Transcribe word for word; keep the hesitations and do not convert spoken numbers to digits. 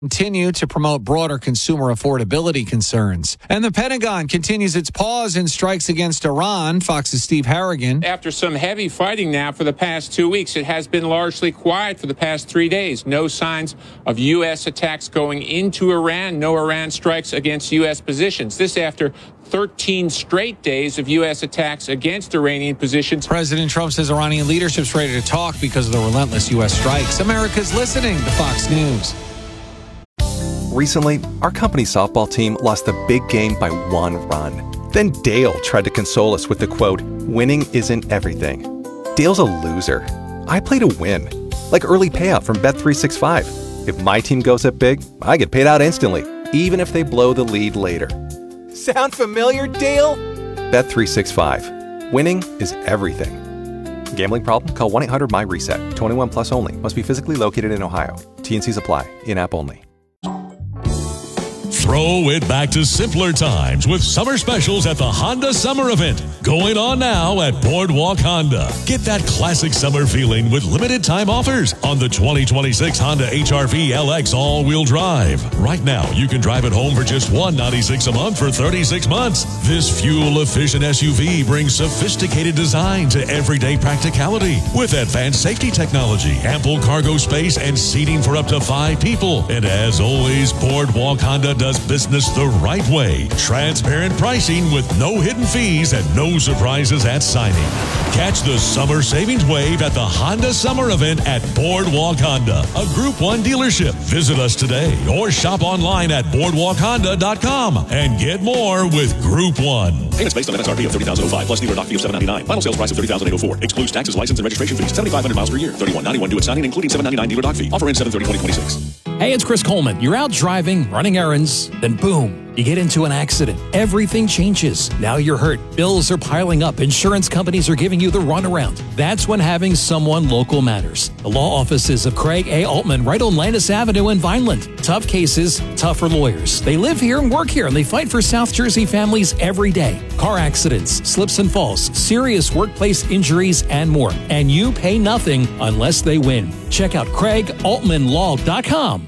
continue to promote broader consumer affordability concerns. And the Pentagon continues its pause in strikes against Iran. Fox's Steve Harrigan. After some heavy fighting now for the past two weeks, it has been largely quiet for the past three days. No signs of U S attacks going into Iran. No Iran strikes against U S positions. This after thirteen straight days of U S attacks against Iranian positions. President Trump says Iranian leadership's ready to talk because of the relentless U S strikes. America's listening to Fox News. Recently, our company softball team lost the big game by one run. Then Dale tried to console us with the quote, "Winning isn't everything." Dale's a loser. I play to win. Like early payout from Bet three sixty-five. If my team goes up big, I get paid out instantly, even if they blow the lead later. Sound familiar, Dale? Bet three sixty-five. Winning is everything. Gambling problem? Call one eight hundred my reset. twenty-one plus only. Must be physically located in Ohio. T N Cs apply. In-app only. Throw it back to simpler times with summer specials at the Honda Summer Event. Going on now at Boardwalk Honda. Get that classic summer feeling with limited time offers on the twenty twenty-six Honda H R V L X all-wheel drive. Right now, you can drive it home for just one hundred ninety-six dollars a month for thirty-six months. This fuel-efficient S U V brings sophisticated design to everyday practicality with advanced safety technology, ample cargo space, and seating for up to five people. And as always, Boardwalk Honda does business the right way. Transparent pricing with no hidden fees and no surprises at signing. Catch the summer savings wave at the Honda Summer Event at Boardwalk Honda, a Group one dealership. Visit us today or shop online at boardwalk honda dot com and get more with Group one. Payments based on M S R P of thirty thousand five plus dealer doc fee of seven ninety-nine. Final sales price of thirty thousand eight hundred four. Excludes taxes, license, and registration fees. seventy-five hundred miles per year. thirty-one ninety-one due at signing, including seven ninety-nine dealer doc fee. Offer ends seven thirty twenty twenty-six. Hey, it's Chris Coleman. You're out driving, running errands, then boom, you get into an accident. Everything changes. Now you're hurt. Bills are piling up. Insurance companies are giving you the runaround. That's when having someone local matters. The law offices of Craig A. Altman right on Landis Avenue in Vineland. Tough cases, tougher lawyers. They live here and work here, and they fight for South Jersey families every day. Car accidents, slips and falls, serious workplace injuries, and more. And you pay nothing unless they win. Check out craig altman law dot com.